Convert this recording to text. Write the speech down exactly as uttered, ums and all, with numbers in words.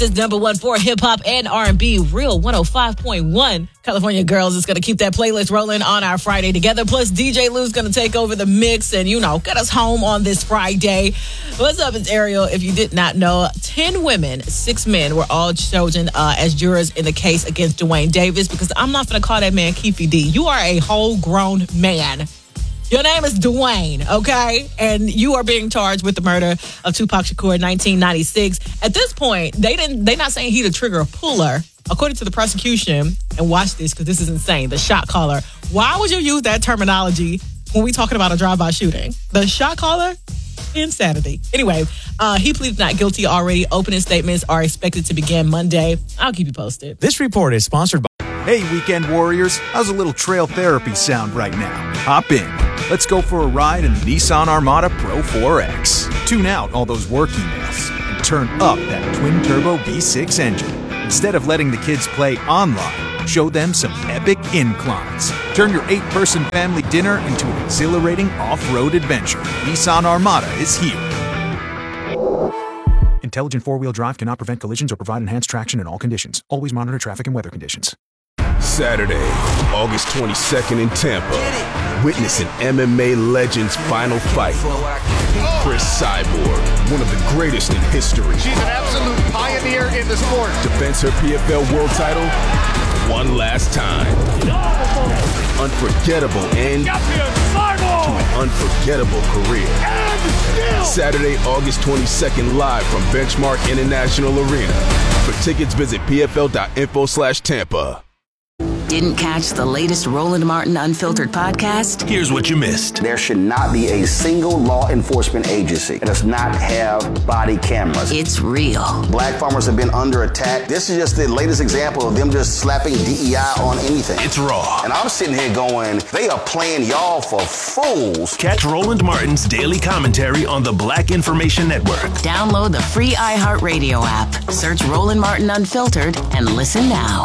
This number one for hip-hop and R and B, Real one oh five point one. California Girls is going to keep that playlist rolling on our Friday together. Plus, D J Lou's going to take over the mix and, you know, get us home on this Friday. What's up, it's Ariel. If you did not know, ten women, six men were all chosen uh, as jurors in the case against Dwayne Davis, because I'm not going to call that man Keefy D. You are a whole-grown man. Your name is Dwayne, okay? And you are being charged with the murder of Tupac Shakur in nineteen ninety-six. At this point, they didn't, they're not saying he the trigger puller. According to the prosecution, and watch this because this is insane, the shot caller. Why would you use that terminology when we talking about a drive-by shooting? The shot caller? Insanity. Anyway, uh, he pleaded not guilty already. Opening statements are expected to begin Monday. I'll keep you posted. This report is sponsored by... Hey, weekend warriors. How's a little trail therapy sound right now? Hop in. Let's go for a ride in the Nissan Armada Pro four X. Tune out all those work emails and turn up that twin-turbo V six engine. Instead of letting the kids play online, show them some epic inclines. Turn your eight-person family dinner into an exhilarating off-road adventure. Nissan Armada is here. Intelligent four-wheel drive cannot prevent collisions or provide enhanced traction in all conditions. Always monitor traffic and weather conditions. Saturday, August twenty-second in Tampa. Witness an M M A legend's final fight. Chris Cyborg, one of the greatest in history. She's an absolute pioneer in the sport. Defends her P F L world title one last time. Unforgettable end to an unforgettable career. Saturday, August twenty-second, live from Benchmark International Arena. For tickets, visit pfl.info slash Tampa. Didn't catch the latest Roland Martin Unfiltered podcast? Here's what you missed. There should not be a single law enforcement agency that does not have body cameras. It's real. Black farmers have been under attack. This is just the latest example of them just slapping D E I on anything. It's raw. And I'm sitting here going, they are playing y'all for fools. Catch Roland Martin's daily commentary on the Black Information Network. Download the free iHeartRadio app. Search Roland Martin Unfiltered and listen now.